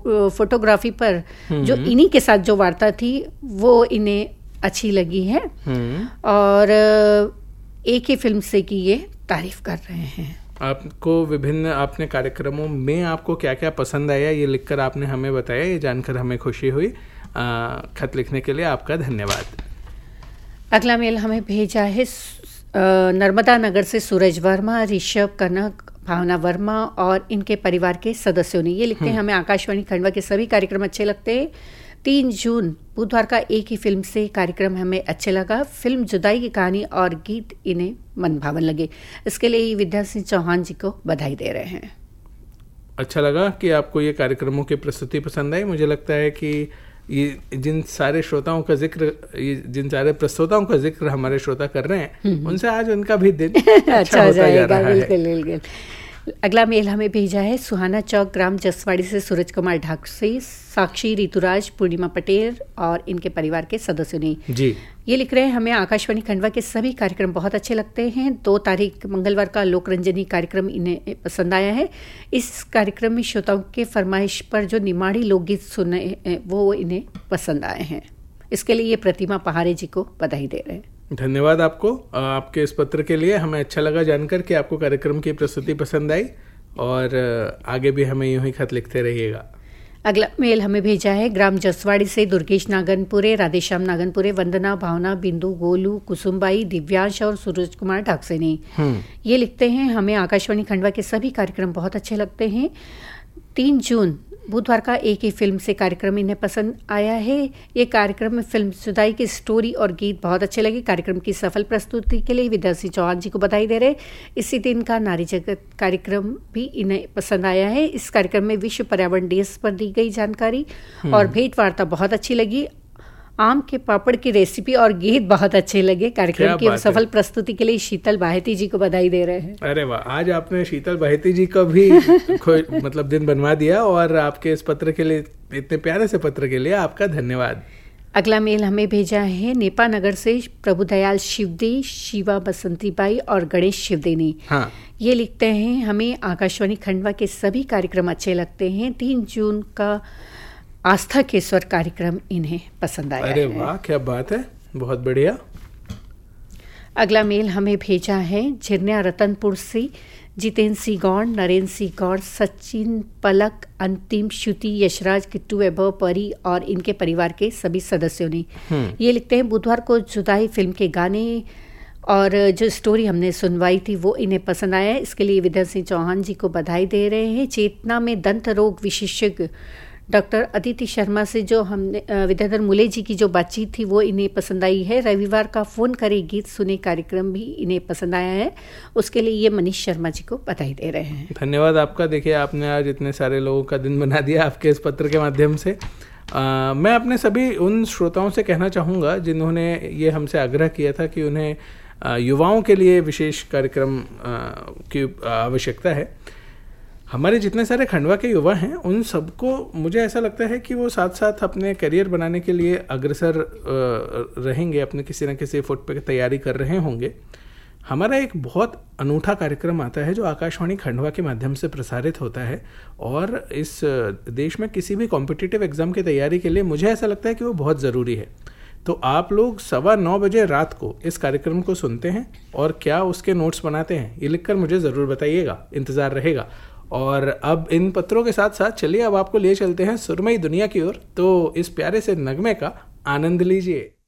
Photography पर जो इन्हीं के साथ जो वार्ता थी वो इन्हें अच्छी लगी है और एक ही फिल्म से की ये तारीफ कर रहे हैं। आपको विभिन्न आपने कार्यक्रमों में आपको क्या क्या पसंद आया ये लिखकर आपने हमें बताया, ये जानकर हमें खुशी हुई। खत लिखने के लिए आपका धन्यवाद। अगला मेल हमें भेजा है नर्मदा नगर से सूरज वर्मा, ऋषभ कनक, भावना वर्मा और इनके परिवार के सदस्यों ने। ये लिखते हैं हमें आकाशवाणी खंडवा के सभी कार्यक्रम अच्छे लगते हैं। 3 जून बुधवार का एक ही फिल्म से कार्यक्रम हमें अच्छे लगा। फिल्म जुदाई की कहानी और गीत इन्हें मन भावन लगे। इसके लिए विद्या सिंह चौहान जी को बधाई दे रहे हैं। अच्छा लगा कि आपको ये कार्यक्रमों की प्रस्तुति पसंद आई। मुझे लगता है कि ये जिन सारे श्रोताओं का जिक्र, जिन सारे प्रस्तुताओं का जिक्र हमारे श्रोता कर रहे हैं उनसे आज उनका भी दिन अच्छा हो जाएगा। बिल्कुल। अगला मेल हमें भेजा है सुहाना चौक ग्राम जसवाड़ी से सूरज कुमार ढाकसी, साक्षी, ऋतुराज, पूर्णिमा पटेल और इनके परिवार के सदस्यों ने जी। ये लिख रहे हैं हमें आकाशवाणी खंडवा के सभी कार्यक्रम बहुत अच्छे लगते हैं। 2 तारीख मंगलवार का लोकरंजनी कार्यक्रम इन्हें पसंद आया है। इस कार्यक्रम में श्रोताओं के फरमाइश पर जो निमाड़ी लोकगीत सुने वो इन्हें पसंद आए हैं। इसके लिए ये प्रतिमा पहाड़े जी को बधाई दे रहे हैं। धन्यवाद आपको आपके इस पत्र के लिए। हमें अच्छा लगा जानकर कि आपको कार्यक्रम की प्रस्तुति पसंद आई और आगे भी हमें यूं ही खत लिखते रहिएगा। अगला मेल हमें भेजा है ग्राम जसवाड़ी से दुर्गेश नागनपुरे, राधेश्याम नागनपुरे, वंदना, भावना, बिंदु, गोलू, कुसुमबाई, दिव्यांश और सूरज कुमार ढाकसे ने। ये लिखते हैं हमें आकाशवाणी खंडवा के सभी कार्यक्रम बहुत अच्छे लगते हैं। 3 जून बुधवार का एक ही फिल्म से कार्यक्रम इन्हें पसंद आया है। ये कार्यक्रम में फिल्म जुदाई की स्टोरी और गीत बहुत अच्छे लगे। कार्यक्रम की सफल प्रस्तुति के लिए विद्या सिंह चौहान जी को बधाई दे रहे। इसी दिन का नारी जगत कार्यक्रम भी इन्हें पसंद आया है। इस कार्यक्रम में विश्व पर्यावरण दिवस पर दी गई जानकारी और भेंट वार्ता बहुत अच्छी लगी। आम के पापड़ की रेसिपी और गीत बहुत अच्छे लगे। कार्यक्रम की सफल प्रस्तुति के लिए शीतल बाहेती जी को बधाई दे रहे हैं। अरे वाह, आज आपने शीतल बाहेती जी का भी मतलब दिन बनवा दिया और आपके इस पत्र के लिए, इतने प्यारे से पत्र के लिए आपका धन्यवाद। अगला मेल हमें भेजा है नेपा नगर से प्रभुदयाल शिवदे, शिवा बसंतीबाई और गणेश शिवदे ने। ये लिखते हैं हमें आकाशवाणी खंडवा के सभी कार्यक्रम अच्छे लगते हैं। 3 जून का आस्था के स्वर कार्यक्रम इन्हें पसंद आया। अरे वाह, क्या बात है, बहुत बढ़िया। अगला मेल हमें भेजा है झिरनिया रतनपुर से जितेंद्र सिंह गौड़, नरेंद्र सिंह गौड़, सचिन, पलक, अंतिम, श्रुति, यशराज, किट्टू, वैभव, परी और इनके परिवार के सभी सदस्यों ने। ये लिखते हैं बुधवार को जुदाई फिल्म के गाने और जो स्टोरी हमने सुनवाई थी वो इन्हें पसंद आया है। इसके लिए विद्या सिंह चौहान जी को बधाई दे रहे हैं। चेतना में दंत रोग विशेषज्ञ डॉक्टर अदिति शर्मा से जो हमने विद्याधर मुले जी की जो बातचीत थी वो इन्हें पसंद आई है। रविवार का फ़ोन करे गीत सुने कार्यक्रम भी इन्हें पसंद आया है। उसके लिए ये मनीष शर्मा जी को बधाई दे रहे हैं। धन्यवाद आपका। देखिए, आपने आज इतने सारे लोगों का दिन बना दिया आपके इस पत्र के माध्यम से। मैं अपने सभी उन श्रोताओं से कहना चाहूँगा जिन्होंने ये हमसे आग्रह किया था कि उन्हें युवाओं के लिए विशेष कार्यक्रम की आवश्यकता है। हमारे जितने सारे खंडवा के युवा हैं उन सबको मुझे ऐसा लगता है कि वो साथ साथ अपने करियर बनाने के लिए अग्रसर रहेंगे, अपने किसी न किसी फुट पे तैयारी कर रहे होंगे। हमारा एक बहुत अनूठा कार्यक्रम आता है जो आकाशवाणी खंडवा के माध्यम से प्रसारित होता है और इस देश में किसी भी कॉम्पिटिटिव एग्जाम की तैयारी के लिए मुझे ऐसा लगता है कि वो बहुत ज़रूरी है। तो आप लोग 9:15 बजे रात को इस कार्यक्रम को सुनते हैं और क्या उसके नोट्स बनाते हैं, ये लिखकर मुझे ज़रूर बताइएगा, इंतज़ार रहेगा। और अब इन पत्रों के साथ साथ चलिए अब आपको ले चलते हैं सुरमई दुनिया की ओर। तो इस प्यारे से नगमे का आनंद लीजिए।